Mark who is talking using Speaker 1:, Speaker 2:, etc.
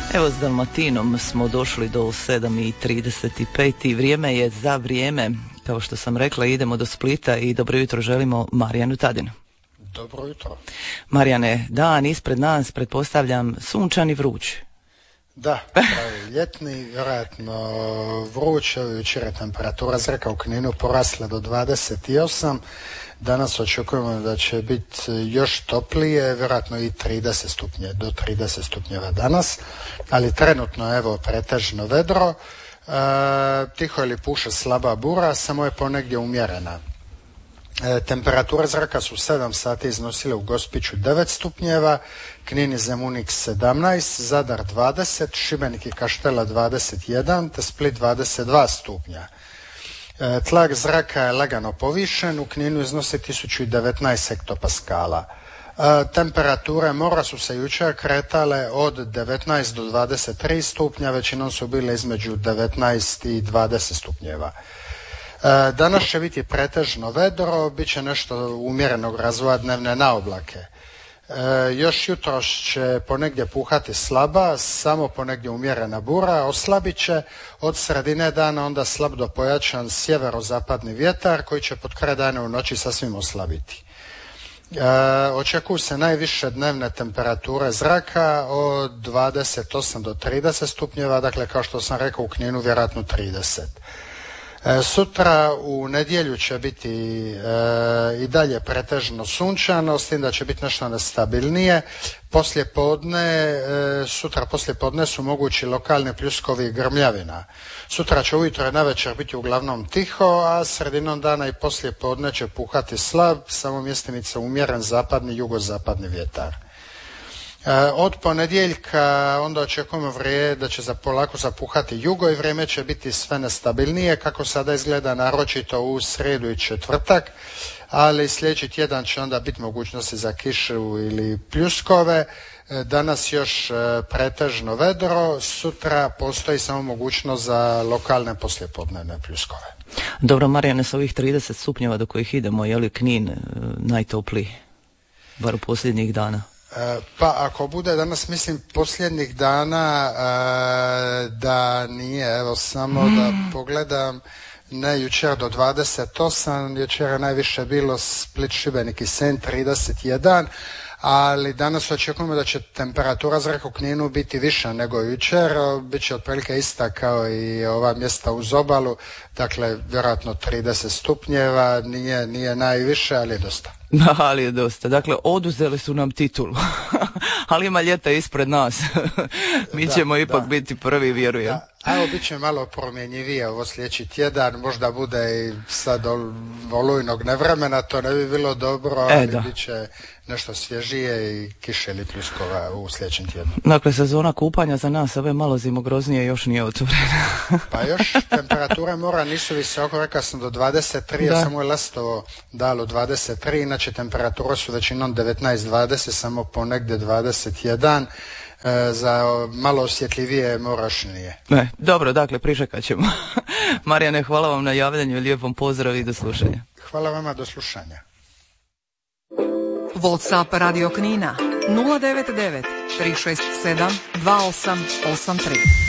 Speaker 1: Evo, s Dalmatinom smo došli do 7:35 i vrijeme je za vrijeme. Kao što sam rekla, idemo do Splita i dobro jutro želimo Marijanu Tadinu.
Speaker 2: Dobro jutro.
Speaker 1: Marijane, dan ispred nas, pretpostavljam, sunčan i vruć.
Speaker 2: Da, ljetni, vjerojatno vruć. Jučer je temperatura zraka u Kninu porasla do 28. Danas očekujemo da će biti još toplije, vjerojatno i 30 stupnje, do 30 stupnjeva danas, ali trenutno evo pretežno vedro, tiho ili puše slaba bura, samo je ponegdje umjerena. Temperature zraka su 7 sati iznosile u Gospiću 9 stupnjeva, Knin i Zemunik 17, Zadar 20, Šibenik i Kaštela 21, te Split 22 stupnja. Tlak zraka je lagano povišen, u Kninu iznosi 1019 hektopaskala. Temperature mora su se jučer kretale od 19 do 23 stupnja, većinom su bile između 19 i 20 stupnjeva. Danas će biti pretežno vedro, bit će nešto umjerenog razvoja dnevne naoblake. Još jutros će ponegdje puhati slaba, samo ponegdje umjerena bura, oslabit će od sredine dana onda slab do pojačan sjeverozapadni vjetar koji će pod kraj dana u noći sasvim oslabiti. Očekuju se najviše dnevne temperature zraka od 28 do 30 stupnjeva, dakle kao što sam rekao u Kninu vjerojatno 30. Sutra u nedjelju će biti i dalje pretežno sunčano, s tim da će biti nešto nestabilnije. Sutra poslijepodne su mogući lokalni pljuskovi i grmljavina. Sutra će ujutro i navečer biti uglavnom tiho, a sredinom dana i poslijepodne će puhati slab, samo mjestimice umjeren zapadni, jugozapadni vjetar. Od ponedjeljka onda očekujemo da će polako zapuhati jugo i vrijeme će biti sve nestabilnije, kako sada izgleda naročito u srijedu i četvrtak, ali sljedeći tjedan će onda biti mogućnosti za kišu ili pljuskove. Danas još pretežno vedro, sutra postoji samo mogućnost za lokalne poslijepodnevne pljuskove.
Speaker 1: Dobro, Marijane, s ovih 30 stupnjeva do kojih idemo, je li Knin najtopliji, bar u posljednjih dana?
Speaker 2: Pa ako bude danas, mislim, posljednjih dana da nije, evo samo da pogledam, ne jučer do 28, jučer je najviše bilo Split, Šibenik i Senj 31, ali danas očekujemo da će temperatura zraka u Kninu biti viša nego jučer, bit će otprilike ista kao i ova mjesta uz obalu, dakle vjerojatno 30 stupnjeva, nije najviše, ali je dosta.
Speaker 1: Ali je dosta. Dakle, oduzeli su nam titulu. Ali ima ljeta ispred nas. Mi ćemo ipak biti prvi, vjerujem.
Speaker 2: Da. Evo, bit će malo promjenjivije ovo sljedeći tjedan. Možda bude i sad olujnog nevremena, to ne bi bilo dobro, ali bit će nešto svježije i kiše ili pljuskova u sljedećem tjednu.
Speaker 1: Dakle, sezona kupanja za nas, ove malo zimogroznije, još nije otvorena.
Speaker 2: Pa još temperature mora nisu visoko, rekao sam do 23, samo je Lastovo dalo 23, inače temperature su većinom 19-20, samo ponegdje 21, za malo osjetljivije morašnije.
Speaker 1: Dobro, dakle, pričekat ćemo. Marijane, hvala vam na javljanju, lijepom pozdrav i do slušanja.
Speaker 2: Hvala vama, do slušanja.
Speaker 3: WhatsApp Radio Knina 099 367 2883.